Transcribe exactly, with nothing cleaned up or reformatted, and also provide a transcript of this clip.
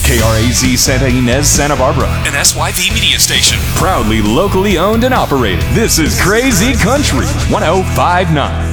K R A Z Santa Ynez, Santa Barbara. An S Y P media station. Proudly locally owned and operated. This is Crazy Country one oh five point nine.